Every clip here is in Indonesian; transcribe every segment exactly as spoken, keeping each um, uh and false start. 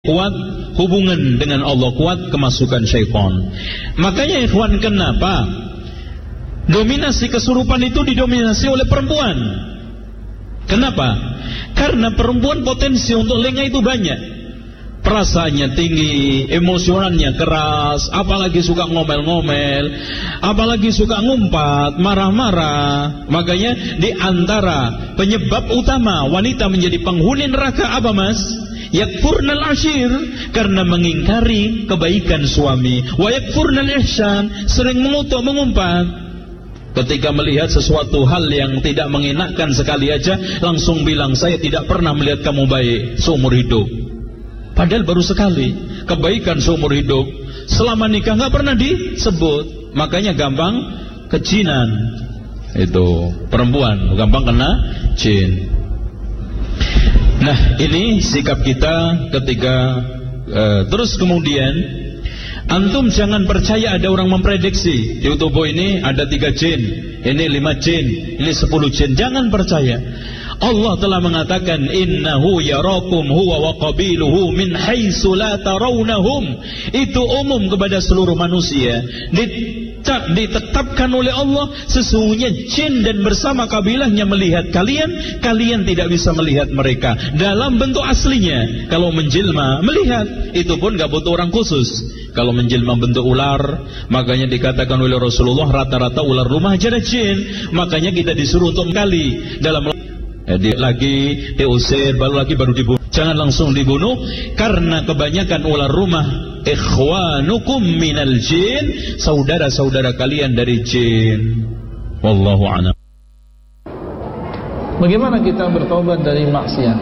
kuat, hubungan dengan Allah kuat, kemasukan syaitan. Makanya ikhwan, kenapa dominasi kesurupan itu didominasi oleh perempuan? Kenapa? Karena perempuan potensi untuk lengah itu banyak. Perasaannya tinggi, emosionalnya keras, apalagi suka ngomel-ngomel, apalagi suka ngumpat, marah-marah. Makanya di antara penyebab utama wanita menjadi penghuni neraka apa, Mas? Yakfurnal ashir, karena mengingkari kebaikan suami. Wa yakfurnal ihsan, sering mengutuk, mengumpat. Ketika melihat sesuatu hal yang tidak mengenakkan sekali aja, langsung bilang, saya tidak pernah melihat kamu baik seumur hidup. Padahal baru sekali kebaikan seumur hidup, selama nikah nggak pernah disebut. Makanya gampang kejinan. Itu perempuan gampang kena jin. Nah, ini sikap kita ketika uh, terus kemudian antum jangan percaya ada orang memprediksi di tubuh ini ada tiga jin, ini lima jin, ini sepuluh jin. Jangan percaya. Allah telah mengatakan innahu yarakum huwa wa qabiluhu min haitsu la tarawnahum. Itu umum kepada seluruh manusia. Ditetapkan oleh Allah sesungguhnya jin dan bersama kabilahnya melihat kalian, kalian tidak bisa melihat mereka dalam bentuk aslinya. Kalau menjelma melihat, itu pun gak butuh orang khusus. Kalau menjelma bentuk ular, makanya dikatakan oleh Rasulullah rata-rata ular rumah jadi jin. Makanya kita disuruh untuk kali dalam Jadi lagi diusir, baru lagi baru dibunuh. Jangan langsung dibunuh, karena kebanyakan ular rumah ikhwanukum minal jin, saudara-saudara kalian dari jin. Wallahu a'lam. Bagaimana kita bertobat dari maksiat?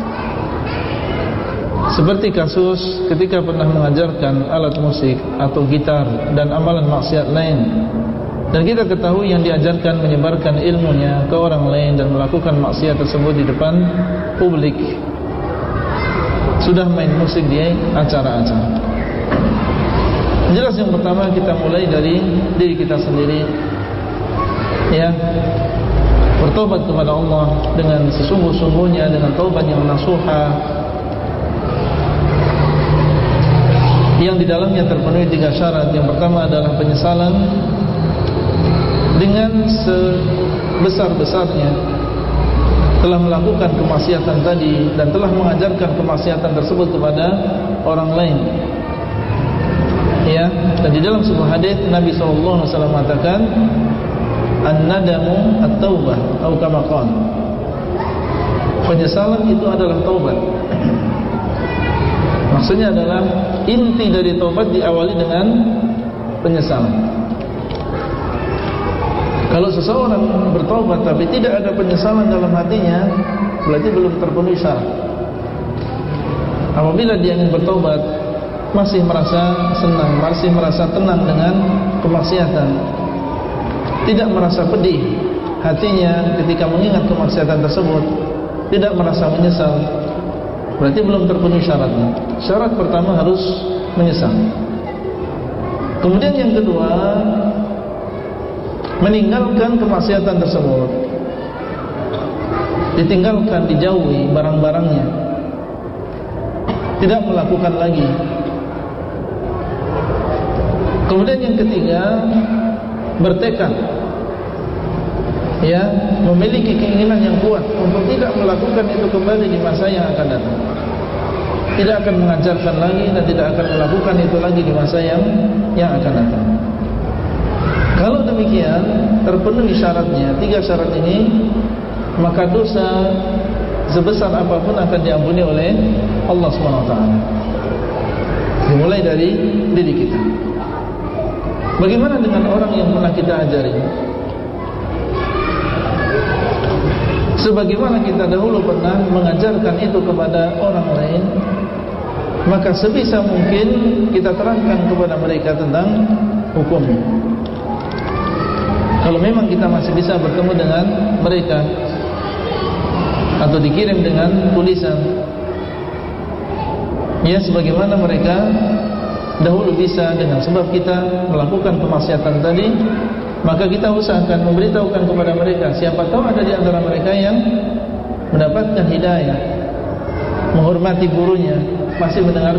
Seperti kasus ketika pernah mengajarkan alat musik atau gitar dan amalan maksiat lain, dan kita ketahui yang diajarkan menyebarkan ilmunya ke orang lain dan melakukan maksiat tersebut di depan publik. Sudah main musik di acara-acara. Jelas yang pertama kita mulai dari diri kita sendiri, ya, bertobat kepada Allah dengan sesungguh-sungguhnya, dengan taubat yang nasuha, yang di dalamnya terpenuhi tiga syarat. Yang pertama adalah penyesalan dengan sebesar-besarnya telah melakukan kemaksiatan tadi dan telah mengajarkan kemaksiatan tersebut kepada orang lain, ya. Dan di dalam sebuah hadis Nabi sallallahu alaihi wasallam mengatakan an-nadamu at-taubah atau kama qala, penyesalan itu adalah taubat. Maksudnya adalah inti dari taubat diawali dengan penyesalan. Kalau seseorang bertobat tapi tidak ada penyesalan dalam hatinya, berarti belum terpenuhi syarat. Apabila dia ingin bertobat masih merasa senang, masih merasa tenang dengan kemaksiatan, tidak merasa pedih hatinya ketika mengingat kemaksiatan tersebut, tidak merasa menyesal, berarti belum terpenuhi syaratnya. Syarat pertama harus menyesal. Kemudian yang kedua, meninggalkan kemaksiatan tersebut, ditinggalkan, dijauhi barang-barangnya, tidak melakukan lagi. Kemudian yang ketiga, bertekad, ya, memiliki keinginan yang kuat untuk tidak melakukan itu kembali di masa yang akan datang. Tidak akan mengajarkan lagi dan tidak akan melakukan itu lagi di masa yang yang akan datang. Kalau demikian, terpenuhi syaratnya, tiga syarat ini, maka dosa sebesar apapun akan diampuni oleh Allah subhanahu wa taala. Dimulai dari diri kita. Bagaimana dengan orang yang pernah kita ajari? Sebagaimana kita dahulu pernah mengajarkan itu kepada orang lain, maka sebisa mungkin kita terangkan kepada mereka tentang hukumnya. Kalau memang kita masih bisa bertemu dengan mereka atau dikirim dengan tulisan, ya, sebagaimana mereka dahulu bisa, dengan sebab kita melakukan kemaksiatan tadi, maka kita usahakan memberitahukan kepada mereka. Siapa tahu ada di antara mereka yang mendapatkan hidayah, menghormati gurunya, masih mendengarkan